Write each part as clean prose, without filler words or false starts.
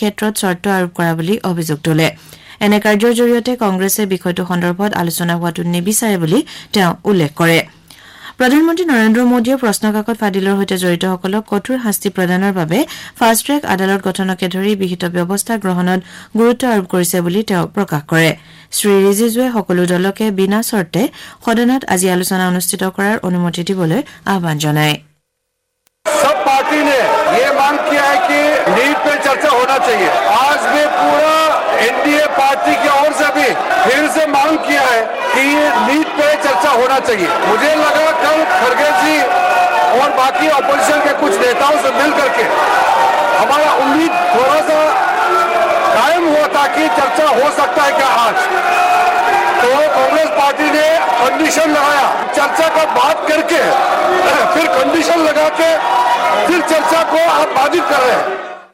ক্ষেত্ৰত চৰ্ত আৰোপ কৰা বুলি অভিযোগ তোলে এনে কাৰ্যৰ জৰিয়তে কংগ্ৰেছে বিষয়টো সন্দৰ্ভত আলোচনা হোৱাটো নিবিচাৰে বুলি তেওঁ উল্লেখ কৰে প্ৰধানমন্ত্ৰী নৰেন্দ্ৰ মোদীয়ে প্ৰশ্নকাকত ফাদিলৰ সৈতে জড়িতসকলক কঠোৰ শাস্তি প্ৰদানৰ বাবে ফাষ্ট ট্ৰেক আদালত গঠনকে ধৰি বিহিত ব্যৱস্থা গ্ৰহণত গুৰুত্ব আৰোপ কৰিছে বুলি তেওঁ প্ৰকাশ কৰে শ্ৰী ৰিজিজুৱে সকলো দলকে বিনা চৰ্তে সদনত আজি আলোচনা অনুষ্ঠিত কৰাৰ অনুমতি দিবলৈ আহ্বান জনায় सब पार्टी ने ये मांग किया है कि नीट पे चर्चा होना चाहिए आज भी पूरा एनडीए पार्टी की ओर से भी फिर से मांग किया है कि ये नीट पे चर्चा होना चाहिए मुझे लगा कल खड़गे जी और बाकी ऑपोजिशन के कुछ नेताओं से मिल करके हमारा उम्मीद थोड़ा सा कायम हुआ था कि चर्चा हो सकता है क्या आज तो कांग्रेस पार्टी ने कंडीशन लगाया चर्चा का बात करके फिर कंडीशन लगा के फिर चर्चा को आप बाधित कर रहे हैं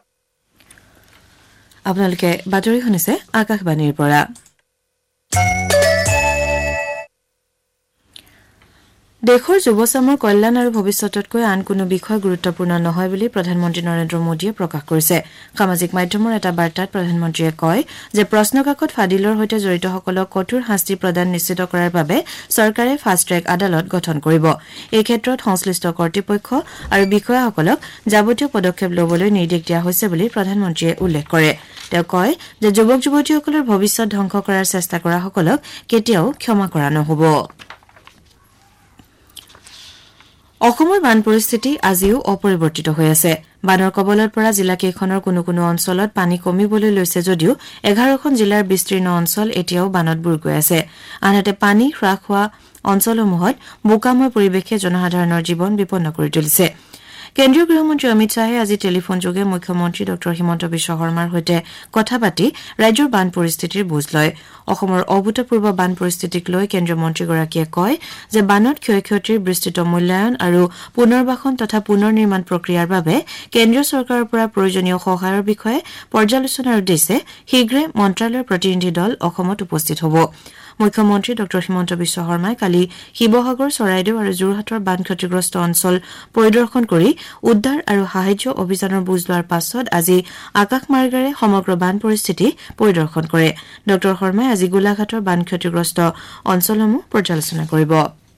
আপোনালোকে বাতৰি শুনিছে আকাশবাণীৰ পৰা দেশৰ যুৱচামৰ কল্যাণ আৰু ভৱিষ্যততকৈ আন কোনো বিষয় গুৰুত্বপূৰ্ণ নহয় বুলি প্ৰধানমন্ত্ৰী নৰেন্দ্ৰ মোদীয়ে প্ৰকাশ কৰিছে সামাজিক মাধ্যমৰ এটা বাৰ্তাত প্ৰধানমন্ত্ৰীয়ে কয় যে প্ৰশ্নকাকত ফাদিলৰ সৈতে জড়িতসকলক কঠোৰ শাস্তি প্ৰদান নিশ্চিত কৰাৰ বাবে চৰকাৰে ফাষ্ট ট্ৰেক আদালত গঠন কৰিব এই ক্ষেত্ৰত সংশ্লিষ্ট কৰ্তৃপক্ষ আৰু বিষয়াসকলক যাৱতীয় পদক্ষেপ ল'বলৈ নিৰ্দেশ দিয়া হৈছে বুলি প্ৰধানমন্ত্ৰীয়ে উল্লেখ কৰে তেওঁ কয় যে যুৱক যুৱতীসকলৰ ভৱিষ্যত ধ্বংস কৰাৰ চেষ্টা কৰাসকলক কেতিয়াও ক্ষমা কৰা নহ'ব অসমৰ বান পৰিস্থিতি আজিও অপৰিৱৰ্তিত হৈ আছে বানৰ কবলত পৰা জিলাকেইখনৰ কোনো অঞ্চলত পানী কমিবলৈ লৈছে যদিও 11খন জিলাৰ বিস্তীৰ্ণ অঞ্চল এতিয়াও বানত বুৰ গৈ আছে আনহাতে পানী হ্ৰাস হোৱা অঞ্চলসমূহত বোকাময় পৰিৱেশে জনসাধাৰণৰ জীৱন বিপন্ন কৰি তুলিছে কেন্দ্ৰীয় গৃহমন্ত্ৰী অমিত শ্বাহে আজি টেলিফোন যোগে মুখ্যমন্ত্ৰী ডক্টৰ হিমন্ত বিশ্ব শৰ্মাৰ সৈতে কথা পাতি ৰাজ্যৰ বান পৰিস্থিতিৰ বুজ লয় অসমৰ অভূতপূৰ্ব বান পৰিস্থিতিক লৈ কেন্দ্ৰীয় মন্ত্ৰীগৰাকীয়ে কয় যে বানত ক্ষয়ক্ষতিৰ বিস্তৃত মূল্যায়ন আৰু পুনৰ্বাসন তথা পুনৰ নিৰ্মাণ প্ৰক্ৰিয়াৰ বাবে কেন্দ্ৰীয় চৰকাৰৰ পৰা প্ৰয়োজনীয় সহায়ৰ বিষয়ে পৰ্যালোচনাৰ উদ্দেশ্যে শীঘ্ৰে মন্ত্ৰালয়ৰ প্ৰতিনিধি দল অসমত উপস্থিত হ'ব মুখ্যমন্ত্ৰী ডক্টৰ হিমন্ত বিশ্ব শৰ্মাই কালি শিৱসাগৰ চৰাইদেউ আৰু যোৰহাটৰ বান ক্ষতিগ্ৰস্ত অঞ্চল পৰিদৰ্শন কৰি উদ্ধাৰ আৰু সাহায্য অভিযানৰ বুজ লোৱাৰ পাছত আজি আকাশমাৰ্গেৰে সমগ্ৰ বান পৰিস্থিতি পৰিদৰ্শন কৰে ডক্টৰ শৰ্মাই আজি গোলাঘাটৰ বান ক্ষতিগ্ৰস্ত অঞ্চলসমূহ পৰ্যালোচনা কৰিব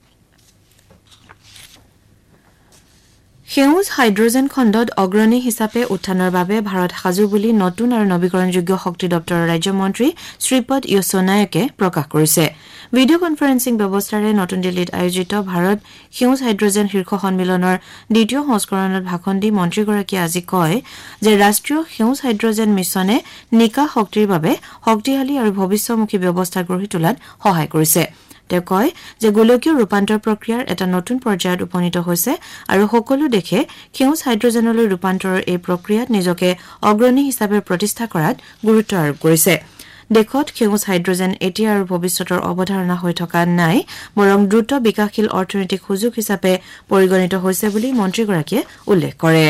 সেউজ হাইড্ৰোজেন খণ্ডত অগ্ৰণী হিচাপে উত্থানৰ বাবে ভাৰত সাজু বুলি নতুন আৰু নৱীকৰণযোগ্য শক্তি দপ্তৰৰ ৰাজ্যমন্ত্ৰী শ্ৰীপদ য়েছো নায়কে প্ৰকাশ কৰিছে ভিডিঅ' কনফাৰেন্সিং ব্যৱস্থাৰে নতুন দিল্লীত আয়োজিত ভাৰত সেউজ হাইড্ৰোজেন শীৰ্ষ সন্মিলনৰ দ্বিতীয় সংস্কৰণত ভাষণ দি মন্ত্ৰীগৰাকীয়ে আজি কয় যে ৰাষ্ট্ৰীয় সেউজ হাইড্ৰোজেন মিছনে নিকা শক্তিৰ বাবে শক্তিশালী আৰু ভৱিষ্যমুখী ব্যৱস্থা গঢ়ি তোলাত সহায় কৰিছে তেওঁ কয় যে গোলকীয় ৰূপান্তৰ প্ৰক্ৰিয়াৰ এটা নতুন পৰ্যায়ত উপনীত হৈছে আৰু সকলো দেশে সেউজ হাইড্ৰোজেনলৈ ৰূপান্তৰৰ এই প্ৰক্ৰিয়াত নিজকে অগ্ৰণী হিচাপে প্ৰতিষ্ঠা কৰাত গুৰুত্ব আৰোপ কৰিছে দেশত সেউজ হাইড্ৰোজেন এতিয়া আৰু ভৱিষ্যতৰ অৱধাৰণা হৈ থকা নাই বৰং দ্ৰুত বিকাশশীল অৰ্থনৈতিক সুযোগ হিচাপে পৰিগণিত হৈছে বুলি মন্ত্ৰীগৰাকীয়ে উল্লেখ কৰে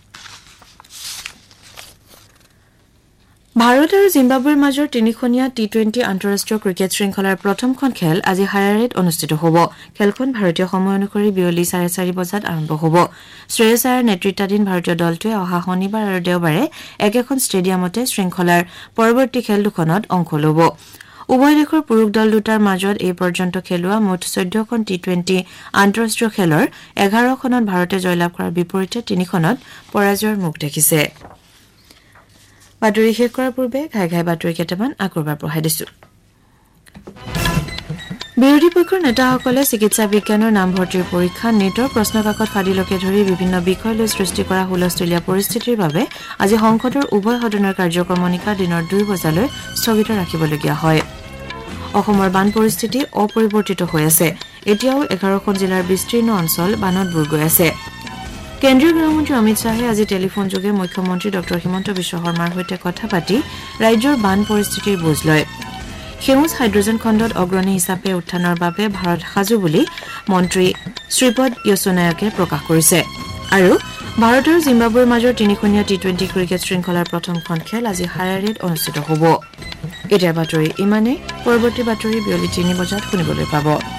ভাৰত আৰু জিম্বাবৱেৰ মাজৰ তিনিখনীয়া টি20 আন্তঃৰাষ্ট্ৰীয় ক্ৰিকেট শৃংখলাৰ প্ৰথমখন খেল আজি হাৰাৰেত অনুষ্ঠিত হ'ব খেলখন ভাৰতীয় সময় অনুসৰি বিয়লি 4:30 বজাত আৰম্ভ হ'ব শ্ৰেয়স আয়াৰ নেতৃত্বাধীন ভাৰতীয় দলটোৱে অহা শনিবাৰ আৰু দেওবাৰে একেখন ষ্টেডিয়ামতে শৃংখলাৰ পৰৱৰ্তী খেল দুখনত অংশ ল'ব উভয় দেশৰ পুৰুষ দল দুটাৰ মাজত এই পৰ্যন্ত খেলুৱা মুঠ 14খন টি20 আন্তঃৰাষ্ট্ৰীয় খেলৰ 11খনত ভাৰতে জয়লাভ কৰাৰ বিপৰীতে 3খনত পৰাজয়ৰ মুখ দেখিছে বাতৰি শেষ কৰাৰ পূৰ্বে ঘাই বাতৰি কেইটামান আকৰবাৰ পঢ়াই দিছো বিৰোধী পক্ষৰ নেতাসকলে চিকিৎসা বিজ্ঞানৰ নামভৰ্তিৰ পৰীক্ষা নেটৰ প্ৰশ্নকাকত ফাদিলকে ধৰি বিভিন্ন বিষয় লৈ সৃষ্টি কৰা হুলস্থুলীয়া পৰিস্থিতিৰ বাবে আজি সংসদৰ উভয় সদনৰ কাৰ্যক্ৰমণিকা দিনৰ 2 বজালৈ স্থগিত ৰাখিবলগীয়া হয় অসমৰ বান পৰিস্থিতি অপৰিৱৰ্তিত হৈ আছে এতিয়াও 11খন জিলাৰ বিস্তীৰ্ণ অঞ্চল বানত বুৰ গৈ আছে কেন্দ্ৰীয় গৃহমন্ত্ৰী অমিত শ্বাহে আজি টেলিফোন যোগে মুখ্যমন্ত্ৰী ডক্টৰ হিমন্ত বিশ্ব শৰ্মাৰ সৈতে কথা পাতি ৰাজ্যৰ বান পৰিস্থিতিৰ বুজ লয় সেউজ হাইড্ৰোজেন খণ্ডত অগ্ৰণী হিচাপে উত্থানৰ বাবে ভাৰত সাজু বুলি মন্ত্ৰী শ্ৰীপদ য়েছো নায়কে প্ৰকাশ কৰিছে আৰু ভাৰত আৰু জিম্বাবৱেৰ মাজৰ তিনিখনীয়া টি20 ক্ৰিকেট শৃংখলাৰ প্ৰথমখন খেল আজি হাৰাৰেত অনুষ্ঠিত হ'ব এতিয়াৰ বাতৰি ইমানে পৰৱৰ্তী বাতৰি বিয়লি 3 বজাত শুনিবলৈ পাব